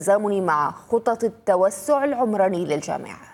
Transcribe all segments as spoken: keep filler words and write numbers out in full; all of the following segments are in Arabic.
بالتزامن مع خطط التوسع العمراني للجامعة.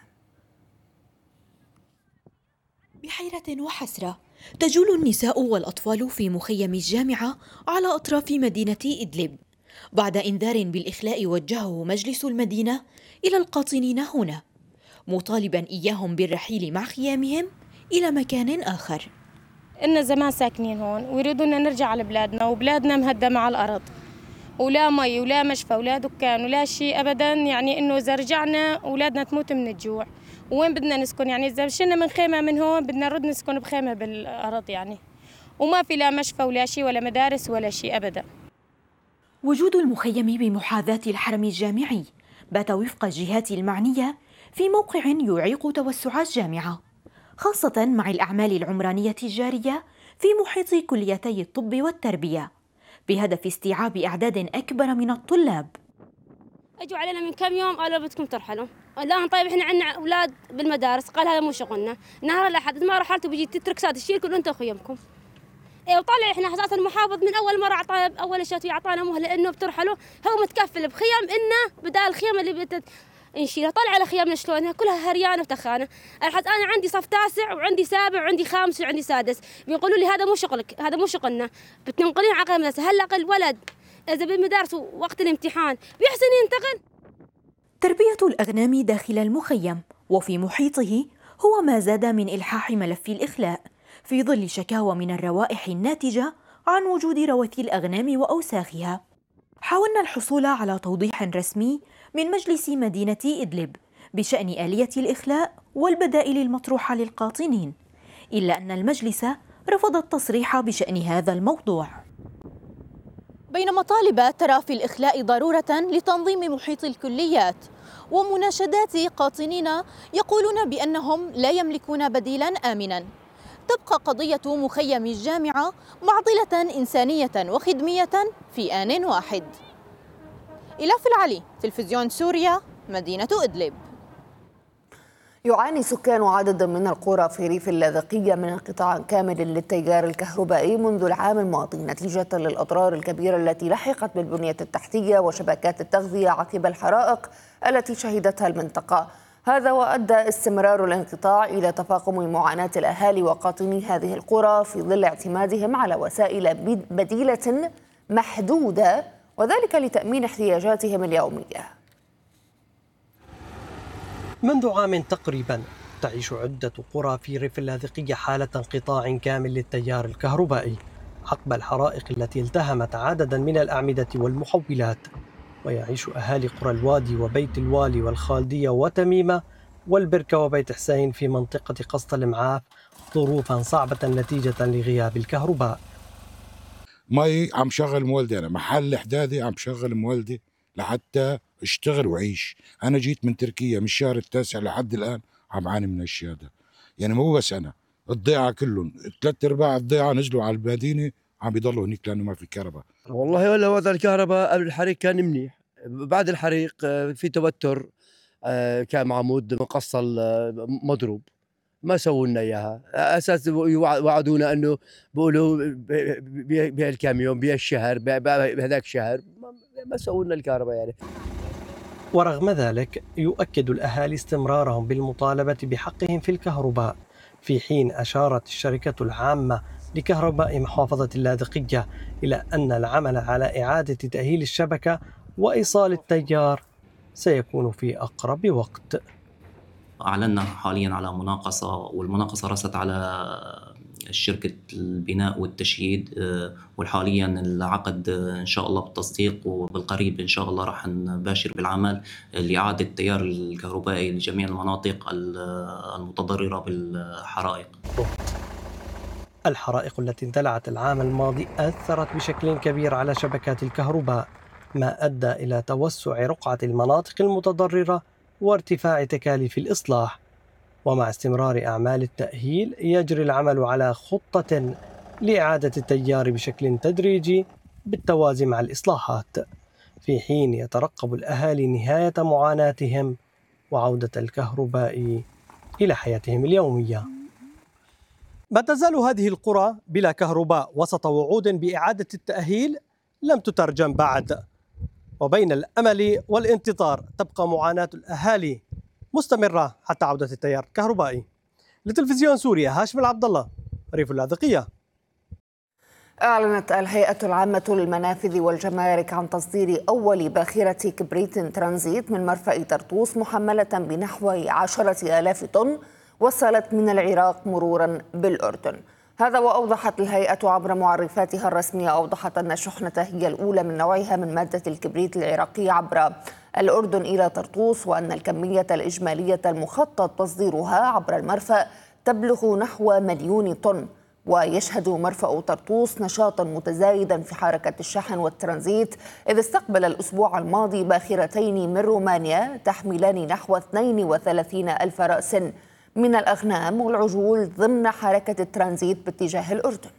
بحيرة وحسرة تجول النساء والأطفال في مخيم الجامعة على أطراف مدينة إدلب بعد إنذار بالإخلاء وجهه مجلس المدينة إلى القاطنين هنا، مطالبا إياهم بالرحيل مع خيامهم إلى مكان آخر. إن زمان ساكنين هون ويريدون نرجع على بلادنا، وبلادنا مهدمة على الأرض، ولا مي ولا مشفى ولا دكان ولا شيء أبدا. يعني إنه إذا رجعنا أولادنا تموت من الجوع، وين بدنا نسكن؟ يعني إذا مشينا من خيمة من هون بدنا نرد نسكن بخيمة بالأرض يعني، وما في لا مشفى ولا شيء ولا مدارس ولا شيء أبدا. وجود المخيم بمحاذاة الحرم الجامعي بات وفق الجهات المعنية في موقع يعيق توسع الجامعة، خاصة مع الأعمال العمرانية الجارية في محيط كليتي الطب والتربية، بهدف استيعاب أعداد أكبر من الطلاب. اجوا علينا من كم يوم قالوا بدكم ترحلوا. الان طيب احنا عندنا اولاد بالمدارس، قال هذا مو شغلنا، نهار الاحد ما رحلتوا بيجي تترك ساد تشيلكم انتم وخيمكم. ايه وطلع احنا اساسا المحافظ من اول مره اعطانا اول شيء اعطانا مهله انه بترحلوا، هو متكفل بخيم انه بدال الخيم اللي بت نشيلها. طلع على خيامنا شلونها كلها هريانه وتخانه. الحد انا عندي صف تاسع وعندي سابع وعندي خامس وعندي سادس، بيقولوا لي هذا مو شغلك، هذا مو شغلنا، بتنقلين على المدرسه. هلا الولد اذا بالمدارس وقت الامتحان بيحسن ينتقل. تربيه الاغنام داخل المخيم وفي محيطه هو ما زاد من الحاح ملف الاخلاء في ظل شكاوى من الروائح الناتجه عن وجود روث الاغنام واوساخها. حاولنا الحصول على توضيح رسمي من مجلس مدينة إدلب بشأن آلية الإخلاء والبدائل المطروحة للقاطنين، إلا أن المجلس رفض التصريح بشأن هذا الموضوع. بينما طالب ترى في الإخلاء ضرورة لتنظيم محيط الكليات ومناشدات قاطنين يقولون بأنهم لا يملكون بديلا آمنا، تبقى قضية مخيم الجامعة معضلة إنسانية وخدمية في آن واحد. إلاف العلي، تلفزيون سوريا، مدينة إدلب. يعاني سكان عدد من القرى في ريف اللاذقية من انقطاع كامل للتيار الكهربائي منذ العام الماضي نتيجة للأضرار الكبيرة التي لحقت بالبنية التحتية وشبكات التغذية عقب الحرائق التي شهدتها المنطقة. هذا وأدى استمرار الانقطاع إلى تفاقم معاناة الأهالي وقاطني هذه القرى في ظل اعتمادهم على وسائل بديلة محدودة، وذلك لتأمين احتياجاتهم اليومية. منذ عام تقريبا تعيش عدة قرى في ريف اللاذقية حالة انقطاع كامل للتيار الكهربائي عقب الحرائق التي التهمت عددا من الأعمدة والمحولات. ويعيش أهالي قرى الوادي وبيت الوالي والخالدية وتميمة والبركة وبيت حسين في منطقة قسط المعاف ظروفا صعبة نتيجة لغياب الكهرباء. مي عم شغل مولدي، أنا محل إحدادي عم شغل مولدي لحتى اشتغل وعيش. أنا جيت من تركيا من الشهر التاسع لحد الآن عم عاني من الشيء هذا. يعني مو بس أنا، الضيعة كلهم ثلاث أرباع الضيعة نزلوا على المدينة عم بيضلوا هنيك لأنه ما في كهرباء. والله ولا وضع الكهرباء قبل الحريق كان منيح، بعد الحريق في توتر، كان عمود مقصل مضروب ما سووا لنا اياها. اساس وعدونا انه بيقولوا بهالكام يوم بهالشهر بهذاك الشهر، ما سووا لنا الكهرباء يعني. ورغم ذلك يؤكد الأهالي استمرارهم بالمطالبة بحقهم في الكهرباء، في حين أشارت الشركة العامة لكهرباء محافظة اللاذقية إلى أن العمل على إعادة تأهيل الشبكة وإيصال التيار سيكون في أقرب وقت. أعلنا حاليا على مناقصة، والمناقصة رست على شركة البناء والتشييد، وحاليا العقد إن شاء الله بالتصديق، وبالقريب إن شاء الله راح نباشر بالعمل لإعادة التيار الكهربائي لجميع المناطق المتضررة بالحرائق. الحرائق التي اندلعت العام الماضي أثرت بشكل كبير على شبكات الكهرباء، ما أدى إلى توسع رقعة المناطق المتضررة وارتفاع تكاليف الإصلاح. ومع استمرار أعمال التأهيل يجري العمل على خطة لإعادة التيار بشكل تدريجي بالتوازي مع الإصلاحات، في حين يترقب الأهالي نهاية معاناتهم وعودة الكهرباء إلى حياتهم اليومية. ما تزال هذه القرى بلا كهرباء وسط وعود بإعادة التأهيل لم تترجم بعد. وبين الأمل والانتظار تبقى معاناة الأهالي مستمرة حتى عودة التيار الكهربائي. لتلفزيون سوريا، هاشم العبد الله، ريف اللاذقية. أعلنت الهيئة العامة للمنافذ والجمارك عن تصدير أول باخرة كبريت ترانزيت من مرفأ طرطوس محملة بنحو عشرة آلاف طن وصلت من العراق مرورا بالأردن. هذا وأوضحت الهيئة عبر معرفاتها الرسمية أوضحت أن الشحنة هي الأولى من نوعها من مادة الكبريت العراقي عبر الأردن إلى طرطوس، وأن الكمية الإجمالية المخطط تصديرها عبر المرفأ تبلغ نحو مليون طن. ويشهد مرفأ طرطوس نشاطا متزايدا في حركة الشحن والترانزيت، إذ استقبل الأسبوع الماضي باخرتين من رومانيا تحملان نحو اثنين وثلاثين ألف رأس من الأغنام والعجول ضمن حركة الترانزيت باتجاه الأردن.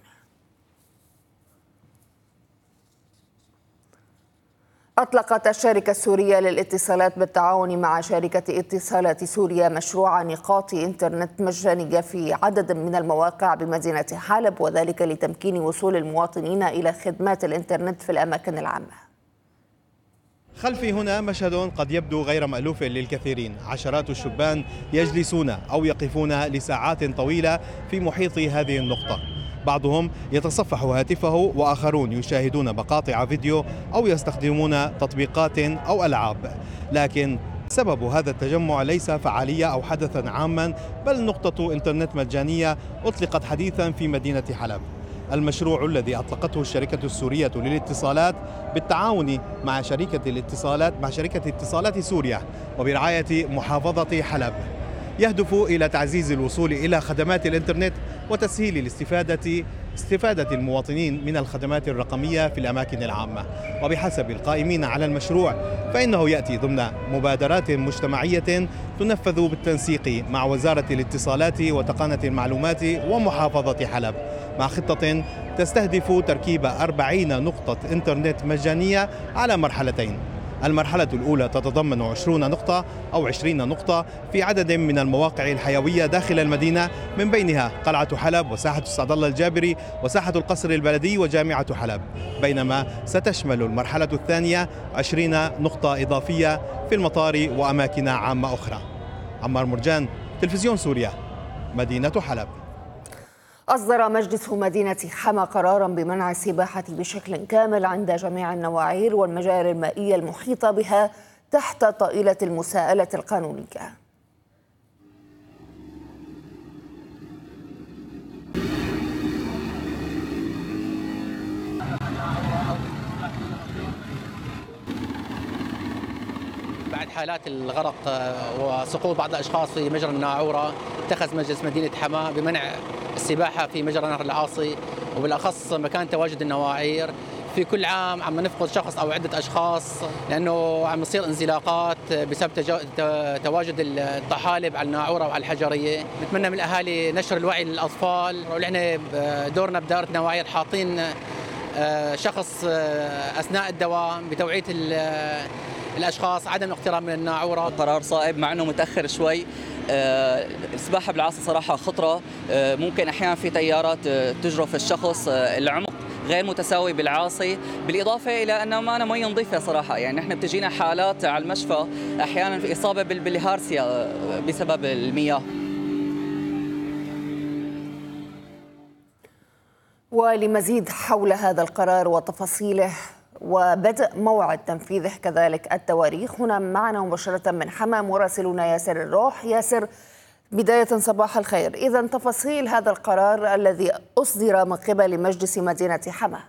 أطلقت الشركة السورية للاتصالات بالتعاون مع شركة اتصالات سوريا مشروع نقاط إنترنت مجانية في عدد من المواقع بمدينة حلب، وذلك لتمكين وصول المواطنين إلى خدمات الإنترنت في الأماكن العامة. خلفي هنا مشهد قد يبدو غير مألوف للكثيرين، عشرات الشبان يجلسون أو يقفون لساعات طويلة في محيط هذه النقطة، بعضهم يتصفح هاتفه وآخرون يشاهدون مقاطع فيديو أو يستخدمون تطبيقات أو ألعاب. لكن سبب هذا التجمع ليس فعالية أو حدثا عاما، بل نقطة إنترنت مجانية أطلقت حديثا في مدينة حلب. المشروع الذي أطلقته الشركة السورية للاتصالات بالتعاون مع شركة الاتصالات مع شركة اتصالات سوريا وبرعاية محافظة حلب يهدف إلى تعزيز الوصول إلى خدمات الإنترنت وتسهيل الاستفادة استفادة المواطنين من الخدمات الرقمية في الأماكن العامة. وبحسب القائمين على المشروع فإنه يأتي ضمن مبادرات مجتمعية تنفذ بالتنسيق مع وزارة الاتصالات وتقنية المعلومات ومحافظة حلب، مع خطة تستهدف تركيب أربعين نقطة إنترنت مجانية على مرحلتين. المرحلة الأولى تتضمن عشرين نقطة أو عشرين نقطة في عدد من المواقع الحيوية داخل المدينة، من بينها قلعة حلب وساحة السعد الله الجابري وساحة القصر البلدي وجامعة حلب، بينما ستشمل المرحلة الثانية عشرين نقطة إضافية في المطار وأماكن عامة أخرى. عمار مرجان، تلفزيون سوريا، مدينة حلب. أصدر مجلس مدينة حما قرارا بمنع السباحة بشكل كامل عند جميع النواعير والمجاري المائية المحيطة بها تحت طائلة المساءلة القانونية. بعد حالات الغرق وسقوط بعض الأشخاص في مجرى الناعورة، اتخذ مجلس مدينة حما بمنع السباحة في مجرى نهر العاصي، وبالأخص مكان تواجد النواعير. في كل عام عم نفقد شخص أو عدة أشخاص لأنه عم يصير انزلاقات بسبب تواجد الطحالب على الناعورة وعلى الحجرية. نتمنى من الأهالي نشر الوعي للأطفال، ونحن دورنا بدائرة النواعير حاطين شخص أثناء الدوام بتوعية الأشخاص عدم الاقتراب من الناعورة. قرار صائب مع أنه متأخر شوي. السباحة بالعاصي صراحة خطرة، ممكن أحيانا في تيارات تجرف الشخص، العمق غير متساوي بالعاصي، بالإضافة إلى أنه ما أنا مي نظيفة صراحة. يعني نحن بتجينا حالات على المشفى أحيانا في إصابة بالهارسيا بسبب المياه. ولمزيد حول هذا القرار وتفاصيله وبدء موعد تنفيذه كذلك التواريخ، هنا معنا مباشرة من حما مراسلنا ياسر الروح. ياسر، بداية صباح الخير، إذا تفاصيل هذا القرار الذي أصدر من قبل مجلس مدينة حما.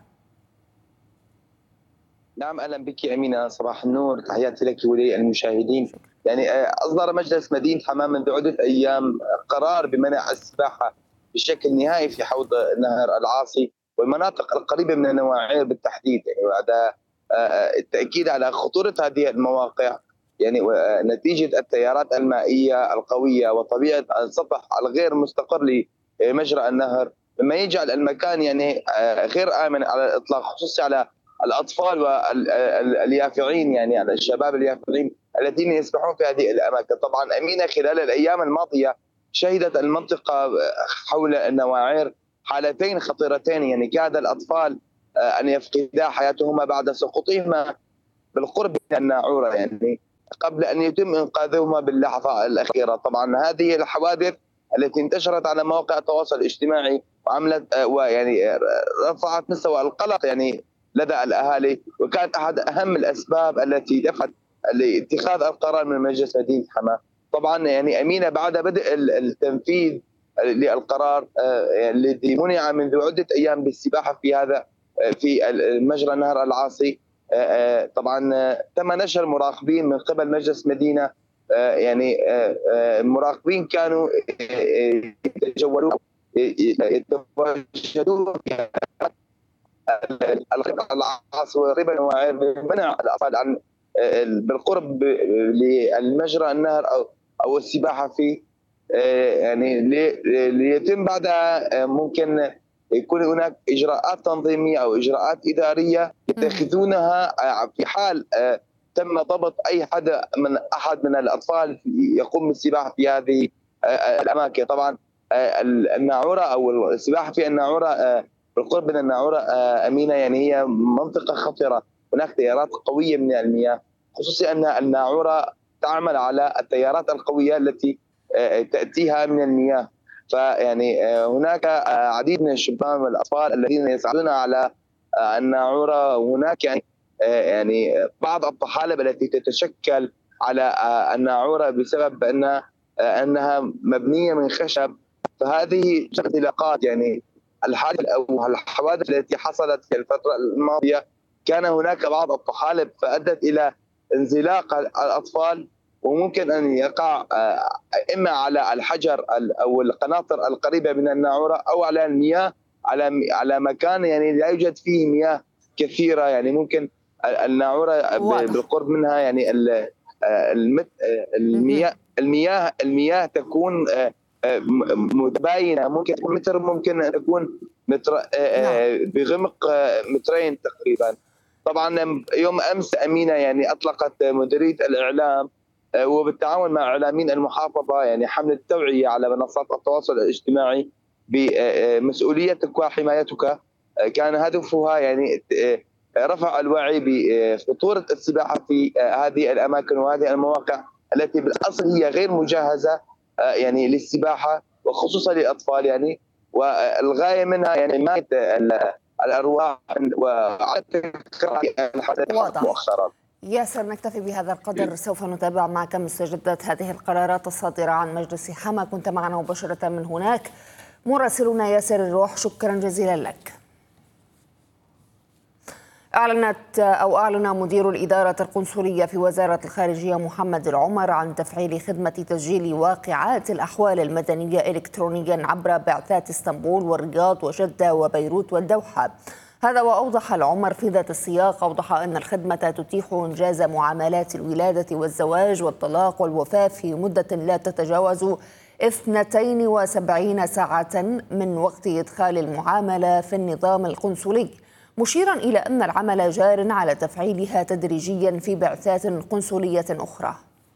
نعم، أهلا بك أمينة، صباح النور، تحياتي لك وللمشاهدين. يعني أصدر مجلس مدينة حما منذ عدة أيام قرار بمنع السباحة بشكل نهائي في حوض نهر العاصي والمناطق القريبة من النواعير بالتحديد، يعني بعد التأكيد على خطورة هذه المواقع، يعني نتيجة التيارات المائية القوية وطبيعة السطح الغير مستقر لمجرى النهر، مما يجعل المكان يعني غير آمن على الإطلاق، خصوصا على الأطفال واليافعين، يعني على الشباب اليافعين الذين يسبحون في هذه الأماكن. طبعا أمينة، خلال الأيام الماضية شهدت المنطقة حول النواعير حالتين خطيرتين، يعني كاد الأطفال أن يفقدا حياتهما بعد سقوطهما بالقرب من الناعورة يعني قبل أن يتم إنقاذهما باللحظة الأخيرة. طبعا هذه الحوادث التي انتشرت على مواقع التواصل الاجتماعي وعملت ويعني رفعت مستوى القلق يعني لدى الأهالي، وكانت أحد أهم الأسباب التي دفعت لاتخاذ القرار من مجلس مدينة حماة. طبعا يعني أمينة بعد بدء التنفيذ للقرار الذي منع منذ عدة أيام بالسباحة في هذا في مجرى نهر العاصي، طبعا تم نشر مراقبين من قبل مجلس مدينة، يعني المراقبين كانوا يتجولون يتواجدون في العاصي وقريبا ومنع الأطفال عن بالقرب للمجرى النهر أو أو السباحة فيه، يعني ليتم بعدها ممكن يكون هناك إجراءات تنظيمية أو إجراءات إدارية يتخذونها في حال تم ضبط أي حد من أحد من الأطفال يقوم بالسباحة في هذه الأماكن. طبعا الناعورة أو السباحة في الناعورة بالقرب من الناعورة أمينة يعني هي منطقة خطرة، هناك تيارات قوية من المياه، خصوصا أن الناعورة تعمل على التيارات القوية التي تأتيها من المياه. فيعني هناك عديد من الشبان والأطفال الذين يسعدون على الناعورة، وهناك يعني يعني بعض الطحالب التي تتشكل على الناعورة بسبب أن أنها مبنية من خشب. فهذه اختلاقات يعني الحادث أو الحوادث التي حصلت في الفترة الماضية كان هناك بعض الطحالب فأدت إلى انزلاق الأطفال، وممكن أن يقع إما على الحجر أو القناطر القريبة من الناعورة أو على المياه على على مكان يعني لا يوجد فيه مياه كثيرة، يعني ممكن الناعورة بالقرب منها يعني المياه المياه المياه تكون متباينة، ممكن متر ممكن أن تكون متر بغمق مترين تقريبا. طبعا يوم أمس أمينة يعني أطلقت مديرية الإعلام وبالتعاون مع إعلاميين المحافظة يعني حملة توعية على منصات التواصل الاجتماعي بمسؤوليتك وحمايتك، كان هدفها يعني رفع الوعي بخطورة السباحة في هذه الأماكن وهذه المواقع التي بالأصل هي غير مجهزة يعني للسباحة وخصوصا للأطفال يعني، والغاية منها يعني حماية الأرواح وعدم الحدث مؤخرا. ياسر، نكتفي بهذا القدر، سوف نتابع معك مستجدات هذه القرارات الصادرة عن مجلس حماة. كنت معنا مباشرة من هناك مراسلنا ياسر الروح، شكرا جزيلا لك. أعلنت أو أعلن مدير الإدارة القنصلية في وزارة الخارجية محمد العمر عن تفعيل خدمة تسجيل واقعات الأحوال المدنية إلكترونيا عبر بعثات اسطنبول والرياض وجدة وبيروت والدوحة. هذا وأوضح العمر في ذات السياق، أوضح أن الخدمة تتيح إنجاز معاملات الولادة والزواج والطلاق والوفاة في مدة لا تتجاوز اثنتين وسبعين ساعة من وقت إدخال المعاملة في النظام القنصلي، مشيرا إلى أن العمل جار على تفعيلها تدريجيا في بعثات قنصلية أخرى.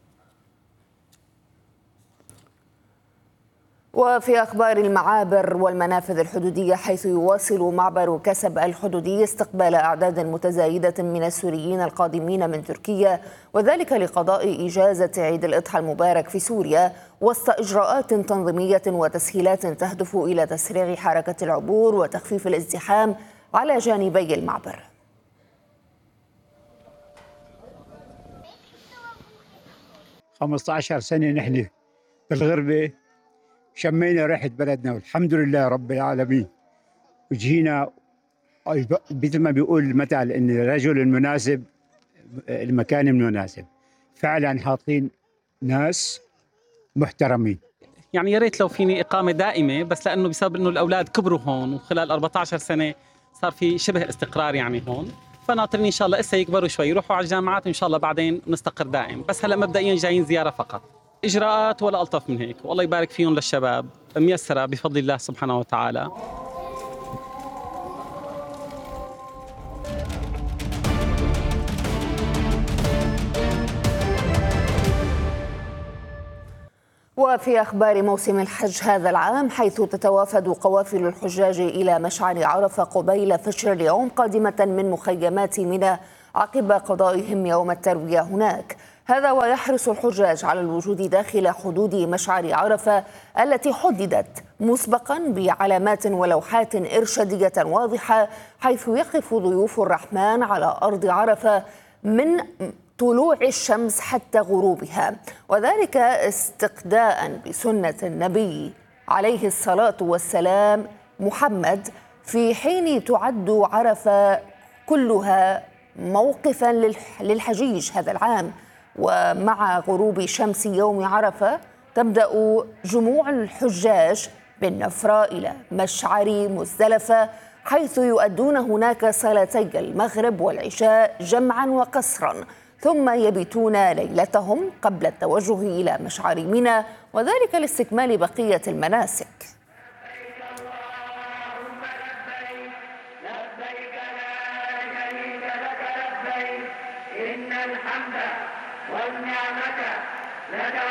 وفي أخبار المعابر والمنافذ الحدودية، حيث يواصل معبر كسب الحدودي استقبال أعداد متزايدة من السوريين القادمين من تركيا، وذلك لقضاء إجازة عيد الأضحى المبارك في سوريا، وسط إجراءات تنظيمية وتسهيلات تهدف إلى تسريع حركة العبور وتخفيف الازدحام على جانبي المعبر. خمسة عشر سنة نحن بالغربة، شمينا ريحة بلدنا والحمد لله رب العالمين، وجينا مثل ما بيقول المثل إن الرجل المناسب المكان المناسب. فعلا حاطين ناس محترمين. يعني يا ريت لو فيني إقامة دائمة، بس لأنه بسبب إنه الأولاد كبروا هون وخلال أربعة عشر سنة صار في شبه استقرار يعني هون، فناطرين إن شاء الله إسا يكبروا شوي يروحوا على الجامعات وإن شاء الله بعدين نستقر دائم، بس هلا مبدئيا جايين زيارة فقط. إجراءات ولا ألطف من هيك، والله يبارك فيهم للشباب، ميسرة بفضل الله سبحانه وتعالى. وفي أخبار موسم الحج هذا العام، حيث تتوافد قوافل الحجاج إلى مشعر عرفة قبيل فجر اليوم قادمة من مخيمات منى عقب قضائهم يوم التروية هناك. هذا ويحرص الحجاج على الوجود داخل حدود مشعر عرفة التي حددت مسبقا بعلامات ولوحات إرشادية واضحة، حيث يقف ضيوف الرحمن على أرض عرفة من طلوع الشمس حتى غروبها، وذلك استقداء بسنة النبي عليه الصلاة والسلام محمد، في حين تعد عرفة كلها موقفا للحجيج هذا العام. ومع غروب شمس يوم عرفة تبدأ جموع الحجاج بالنفر إلى مشعر مزدلفة، حيث يؤدون هناك صلاتي المغرب والعشاء جمعا وقصرا، ثم يبيتون ليلتهم قبل التوجه إلى مشعر منى، وذلك لاستكمال بقية المناسك. إن الحمد والنعمة لك